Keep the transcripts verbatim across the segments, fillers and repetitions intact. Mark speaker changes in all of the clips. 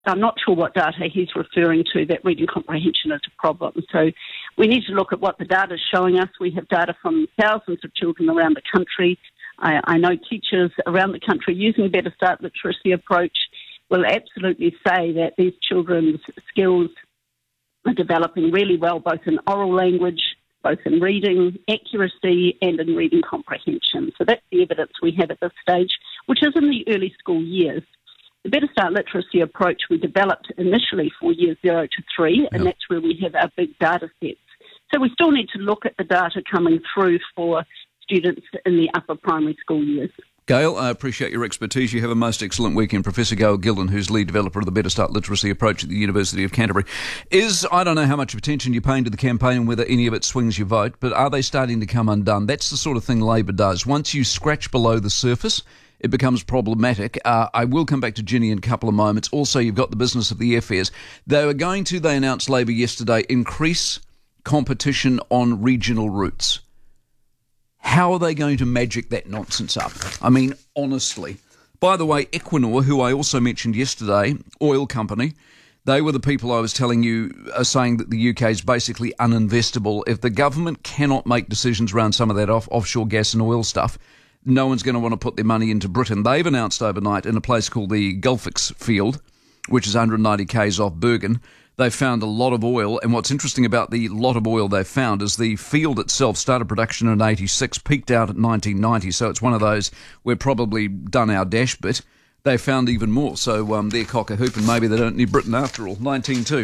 Speaker 1: I'm not sure what data he's referring to, that reading comprehension is a problem. So we need to look at what the data is showing us. We have data from thousands of children around the country. I, I know teachers around the country using the Better Start literacy approach will absolutely say that these children's skills are developing really well, both in oral language, both in reading accuracy and in reading comprehension. So that's the evidence we have at this stage, which is in the early school years. The Better Start literacy approach we developed initially for years zero to three, and
Speaker 2: yep.
Speaker 1: that's where we have our big data sets. So we still need to look at the data coming through for students in the upper primary school years.
Speaker 2: Gail, I appreciate your expertise. You have a most excellent weekend. Professor Gail Gilden, who's lead developer of the Better Start literacy approach at the University of Canterbury. Is, I don't know how much attention you're paying to the campaign and whether any of it swings your vote, but are they starting to come undone? That's the sort of thing Labor does. Once you scratch below the surface, it becomes problematic. Uh, I will come back to Ginny in a couple of moments. Also, you've got the business of the airfares. They were going to, they announced Labor yesterday, increase competition on regional routes. How are they going to magic that nonsense up? I mean, honestly. By the way, Equinor, who I also mentioned yesterday, oil company, they were the people I was telling you are saying that the U K is basically uninvestable. If the government cannot make decisions around some of that off- offshore gas and oil stuff, no one's going to want to put their money into Britain. They've announced overnight in a place called the Gullfix Field, which is one hundred ninety kays off Bergen, they've found a lot of oil. And what's interesting about the lot of oil they've found is the field itself started production in eighty-six, peaked out at nineteen ninety. So it's one of those, we've probably done our dash bit. They found even more. So um, they're cock-a-hoop, and maybe they don't need Britain after all. nineteen two.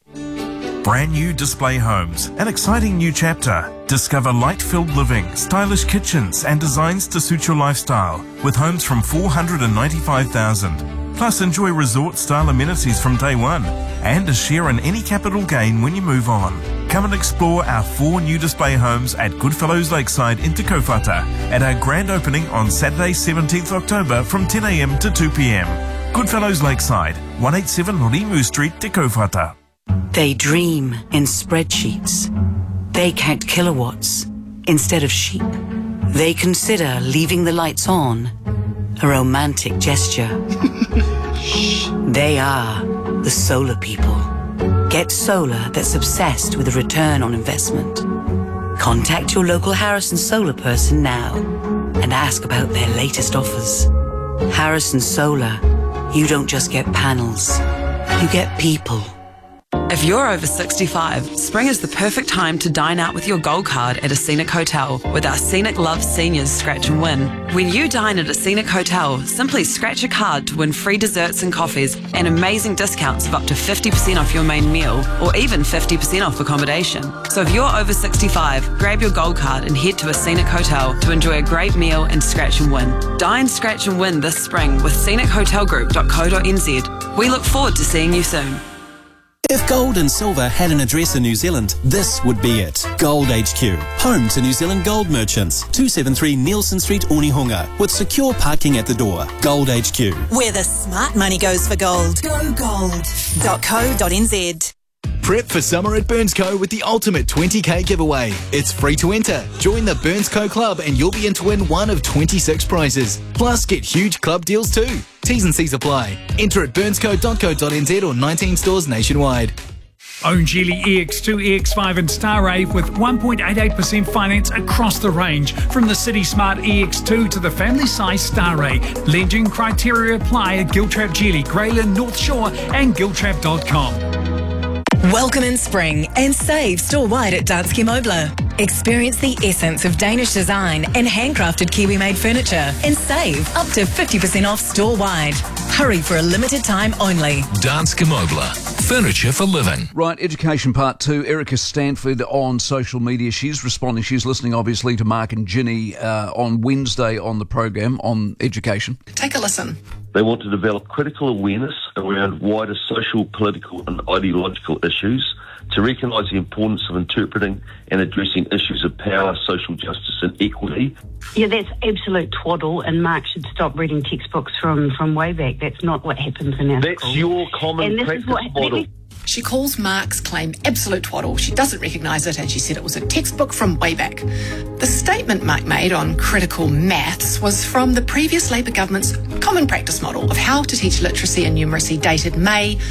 Speaker 3: Brand new Display Homes, an exciting new chapter. Discover light-filled living, stylish kitchens and designs to suit your lifestyle with homes from four hundred ninety-five thousand dollars. Plus enjoy resort-style amenities from day one and a share in any capital gain when you move on. Come and explore our four new display homes at Goodfellows Lakeside in Te Kaupata at our grand opening on Saturday seventeenth October from ten a m to two p m. Goodfellows Lakeside, one eighty-seven Rimu Street, Te Kaupata.
Speaker 4: They dream in spreadsheets. They count kilowatts instead of sheep. They consider leaving the lights on a romantic gesture. They are the solar people. Get solar that's obsessed with a return on investment. Contact your local Harrison Solar person now and ask about their latest offers. Harrison Solar, you don't just get panels, you get people.
Speaker 5: If you're over sixty-five, spring is the perfect time to dine out with your Gold Card at a Scenic Hotel with our Scenic Love Seniors Scratch and Win. When you dine at a Scenic Hotel, simply scratch a card to win free desserts and coffees and amazing discounts of up to fifty percent off your main meal or even fifty percent off accommodation. So if you're over sixty-five, grab your Gold Card and head to a Scenic Hotel to enjoy a great meal and scratch and win. Dine, scratch and win this spring with scenic hotel group dot co dot n z. We look forward to seeing you soon.
Speaker 6: If gold and silver had an address in New Zealand, this would be it. Gold H Q, home to New Zealand gold merchants. two seventy-three Nielsen Street, Onehunga, with secure parking at the door. Gold H Q.
Speaker 7: Where the smart money goes for gold. Go gold dot co dot n z.
Speaker 8: Prep for summer at Burnsco with the ultimate twenty k giveaway. It's free to enter. Join the Burnsco Club and you'll be in to win one of twenty-six prizes. Plus, get huge club deals too. T's and C's apply. Enter at burnsco dot co dot n z or nineteen stores nationwide.
Speaker 9: Own Geely E X two, E X five and Starrave with one point eight eight percent finance across the range. From the City Smart E X two to the family size Starray. Legend criteria apply at Giltrap Geely, Greyland, North Shore and giltrap dot com.
Speaker 7: Welcome in spring and save store-wide at Danske Møbler. Experience the essence of Danish design and handcrafted Kiwi-made furniture and save up to fifty percent off store-wide. Hurry for a limited time only.
Speaker 10: Danske Møbler. Furniture for living.
Speaker 2: Right, education part two. Erica Stanford on social media. She's responding. She's listening, obviously, to Mark and Ginny uh, on Wednesday on the program on education.
Speaker 11: Take a listen.
Speaker 12: They want to develop critical awareness around wider social, political and ideological issues, to recognise the importance of interpreting and addressing issues of power, social justice and equity.
Speaker 1: Yeah, that's absolute twaddle, and Mark should stop reading textbooks from, from way back. That's not what happens in our
Speaker 12: That's
Speaker 1: schools.
Speaker 12: your common
Speaker 1: and this
Speaker 12: practice
Speaker 1: is what,
Speaker 12: model.
Speaker 1: Let me,
Speaker 11: She calls Mark's claim absolute twaddle. She doesn't recognise it, and she said it was a textbook from way back. The statement Mark made on critical maths was from the previous Labor government's common practice model of how to teach literacy and numeracy dated May